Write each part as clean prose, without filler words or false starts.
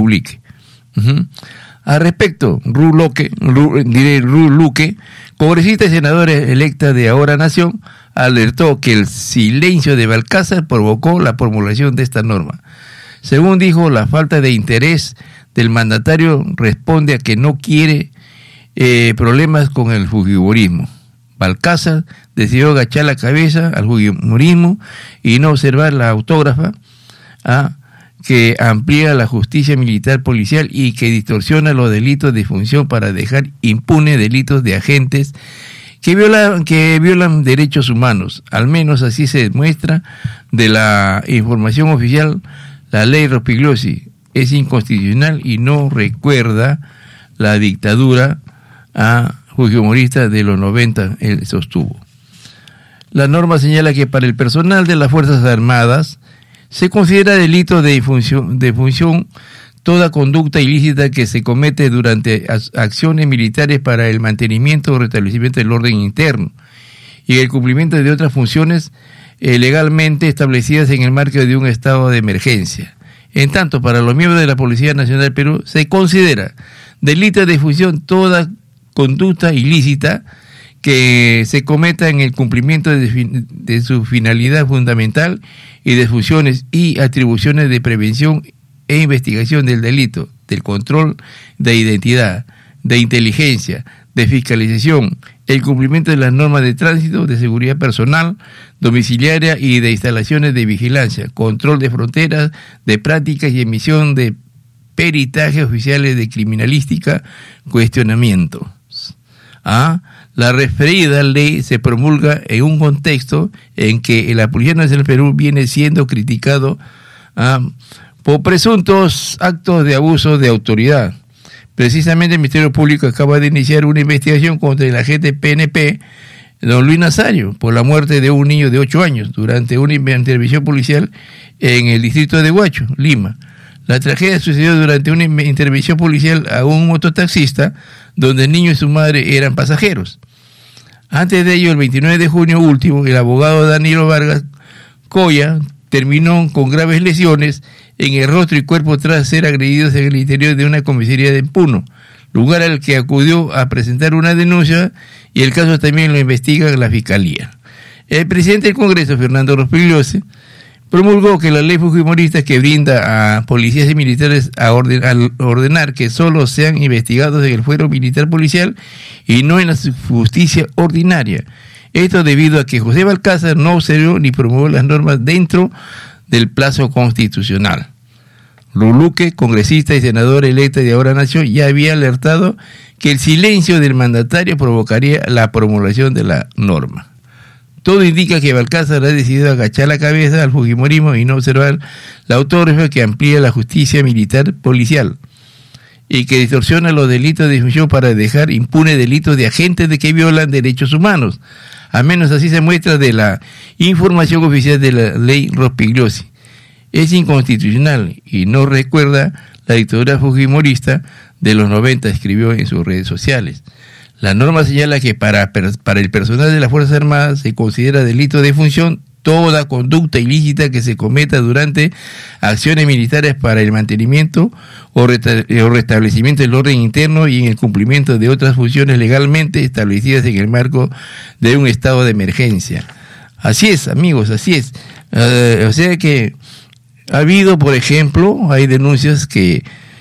publique. Al respecto, Ruth Luque, congresista y senadora electa de Ahora Nación, alertó que el silencio de Balcázar provocó la promulgación de esta norma. Según dijo, la falta de interés del mandatario responde a que no quiere problemas con el fujimorismo. Balcázar decidió agachar la cabeza al fujimorismo y no observar la autógrafa que amplía la justicia militar policial y que distorsiona los delitos de función para dejar impunes delitos de agentes que violan derechos humanos. Al menos así se demuestra de la información oficial. La ley Rospigliosi es inconstitucional y no recuerda la dictadura fujimorista de los 90, él sostuvo. La norma señala que para el personal de las Fuerzas Armadas se considera delito de función toda conducta ilícita que se comete durante acciones militares para el mantenimiento o restablecimiento del orden interno y el cumplimiento de otras funciones legalmente establecidas en el marco de un estado de emergencia. En tanto, para los miembros de la Policía Nacional del Perú se considera delito de función toda conducta ilícita que se cometa en el cumplimiento de su finalidad fundamental y de funciones y atribuciones de prevención e investigación del delito, del control de identidad, de inteligencia, de fiscalización, el cumplimiento de las normas de tránsito, de seguridad personal, domiciliaria y de instalaciones de vigilancia, control de fronteras, de prácticas y emisión de peritajes oficiales de criminalística, cuestionamiento. La referida ley se promulga en un contexto en que la Policía Nacional del Perú viene siendo criticado por presuntos actos de abuso de autoridad. Precisamente el Ministerio Público acaba de iniciar una investigación contra el agente PNP, don Luis Nazario, por la muerte de un niño de 8 años durante una intervención policial en el distrito de Huacho, Lima. La tragedia sucedió durante una intervención policial a un mototaxista donde el niño y su madre eran pasajeros. Antes de ello, el 29 de junio último, el abogado Danilo Vargas Coya terminó con graves lesiones en el rostro y cuerpo tras ser agredidos en el interior de una comisaría de Puno, lugar al que acudió a presentar una denuncia, y el caso también lo investiga la Fiscalía. El presidente del Congreso, Fernando Rospigliosi, promulgó que la ley fujimorista que brinda a policías y militares al ordenar que solo sean investigados en el fuero militar policial y no en la justicia ordinaria. Esto debido a que José Balcázar no observó ni promovió las normas dentro del plazo constitucional. Luque, congresista y senadora electa de Ahora Nación, ya había alertado que el silencio del mandatario provocaría la promulgación de la norma. Todo indica que Balcázar ha decidido agachar la cabeza al fujimorismo y no observar la autógrafa que amplía la justicia militar policial y que distorsiona los delitos de función para dejar impunes delitos de agentes que violan derechos humanos. Al menos así se muestra de la información oficial de la ley Rospigliosi. Es inconstitucional y no recuerda la dictadura fujimorista de los 90, escribió en sus redes sociales. La norma señala que para el personal de las Fuerzas Armadas se considera delito de función toda conducta ilícita que se cometa durante acciones militares para el mantenimiento o restablecimiento del orden interno y en el cumplimiento de otras funciones legalmente establecidas en el marco de un estado de emergencia. Así es, amigos, así es. O sea que ha habido, por ejemplo, hay denuncias que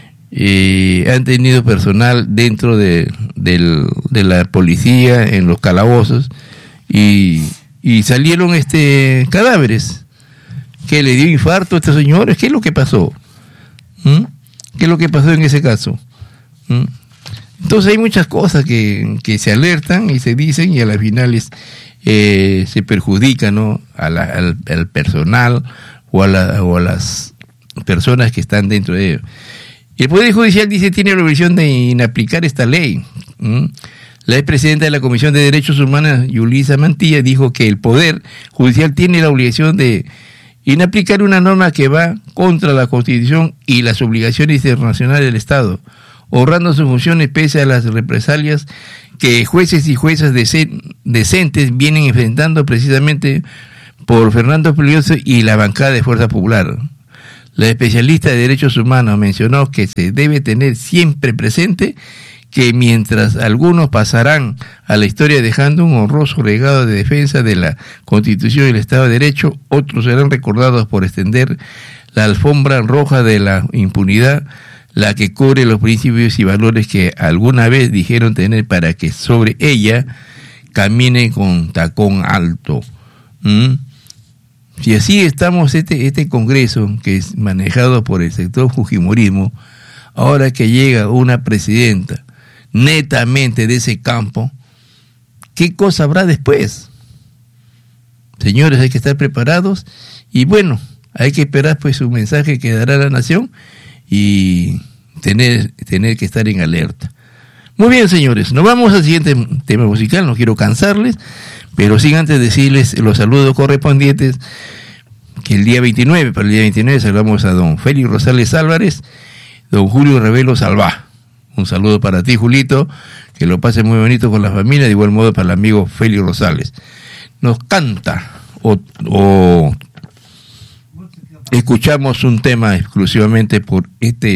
han tenido personal dentro de la policía en los calabozos y salieron cadáveres. ¿Que le dio infarto a estos señores? ¿Qué es lo que pasó? ¿Qué es lo que pasó en ese caso? Entonces hay muchas cosas que se alertan y se dicen y a las finales se perjudica, ¿no?, al personal o a las personas que están dentro de ello. El Poder Judicial tiene la obligación de inaplicar esta ley. La expresidenta de la Comisión de Derechos Humanos, Yulisa Mantilla, dijo que el Poder Judicial tiene la obligación de inaplicar una norma que va contra la Constitución y las obligaciones internacionales del Estado, honrando sus funciones pese a las represalias que jueces y juezas decentes vienen enfrentando precisamente por Fernando Rospigliosi y la bancada de Fuerza Popular. La especialista de derechos humanos mencionó que se debe tener siempre presente que mientras algunos pasarán a la historia dejando un honroso legado de defensa de la Constitución y el Estado de Derecho, otros serán recordados por extender la alfombra roja de la impunidad, la que cubre los principios y valores que alguna vez dijeron tener para que sobre ella camine con tacón alto. Si así estamos, este Congreso, que es manejado por el sector fujimorismo, ahora que llega una presidenta netamente de ese campo, ¿qué cosa habrá después? Señores, hay que estar preparados y bueno, hay que esperar pues su mensaje que dará la nación y tener que estar en alerta. Muy bien, señores, nos vamos al siguiente tema musical, no quiero cansarles, pero sin antes decirles los saludos correspondientes, que el día 29, para el día 29 saludamos a don Félix Rosales Álvarez, don Julio Rebelo Salvá. Un saludo para ti, Julito, que lo pase muy bonito con la familia, de igual modo para el amigo Félix Rosales. Nos canta o escuchamos un tema exclusivamente por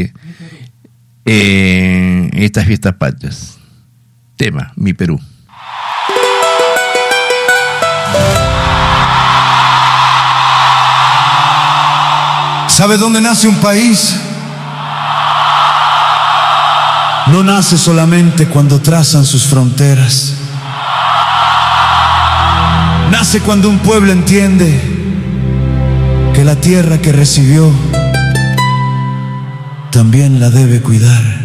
estas fiestas patrias. Tema, Mi Perú. ¿Sabe dónde nace un país? No nace solamente cuando trazan sus fronteras. Nace cuando un pueblo entiende que la tierra que recibió también la debe cuidar.